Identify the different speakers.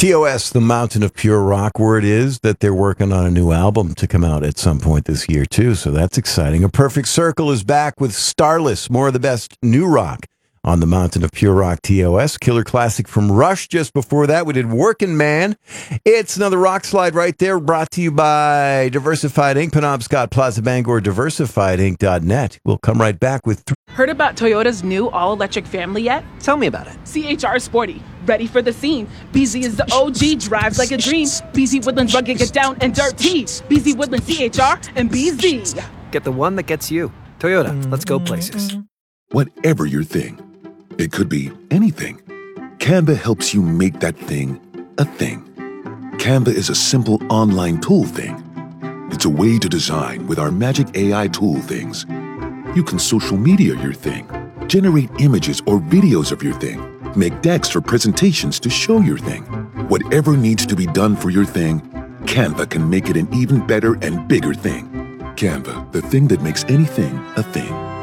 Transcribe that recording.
Speaker 1: TOS, the Mountain of Pure Rock. Word is that they're working on a new album to come out at some point this year, too, so that's exciting. A Perfect Circle is back with Starless, more of the best new rock on the Mountain of Pure Rock. TOS, killer classic from Rush. Just before that, we did Workin' Man. It's another rock slide right there, brought to you by Diversified Inc., Penobscot Plaza Bangor, diversifiedinc.net. We'll come right back with...
Speaker 2: Heard about Toyota's new all-electric family yet?
Speaker 3: Tell me about it.
Speaker 2: CHR Sporty, ready for the scene. BZ is the OG, drives like a dream. BZ Woodlands rugged, get down and dirty. BZ Woodlands, CHR, and BZ.
Speaker 3: Get the one that gets you. Toyota, let's go places.
Speaker 4: Whatever your thing, it could be anything. Canva helps you make that thing a thing. Canva is a simple online tool thing. It's a way to design with our magic AI tool things. You can social media your thing, generate images or videos of your thing, make decks or presentations to show your thing. Whatever needs to be done for your thing, Canva can make it an even better and bigger thing. Canva, the thing that makes anything a thing.